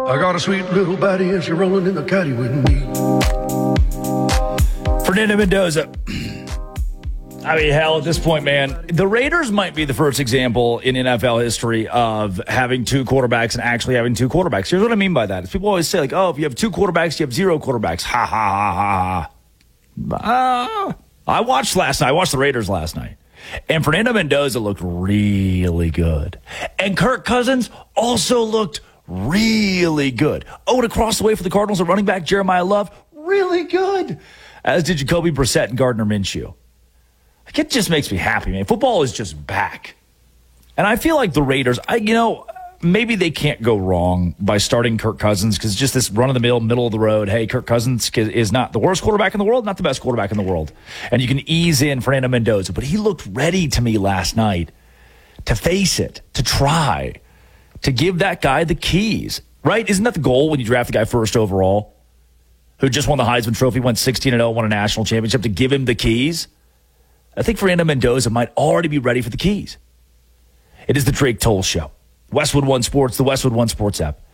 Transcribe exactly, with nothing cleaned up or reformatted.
I got a sweet little baddie and she's rolling in the caddy with me. Fernando Mendoza. I mean, hell, at this point, man, the Raiders might be the first example in N F L history of having two quarterbacks and actually having two quarterbacks. Here's what I mean by that. Is people always say, like, oh, if you have two quarterbacks, you have zero quarterbacks. Ha, ha, ha, ha, ha. Uh, I watched last night. I watched the Raiders last night. And Fernando Mendoza looked really good. And Kirk Cousins also looked really good. Oh, and across the way for the Cardinals, a running back, Jeremiah Love, really good. As did Jacoby Brissett and Gardner Minshew. Like, it just makes me happy, man. Football is just back. And I feel like the Raiders, I, you know, maybe they can't go wrong by starting Kirk Cousins because just this run-of-the-mill, middle-of-the-road, hey, Kirk Cousins is not the worst quarterback in the world, not the best quarterback in the world. And you can ease in Fernando Mendoza. But he looked ready to me last night to face it, to try, to give that guy the keys, right? Isn't that the goal when you draft the guy first overall, who just won the Heisman Trophy, went sixteen and oh, won a national championship, to give him the keys? I think Fernando Mendoza might already be ready for the keys. It is the Drake Toll Show. Westwood One Sports, the Westwood One Sports app.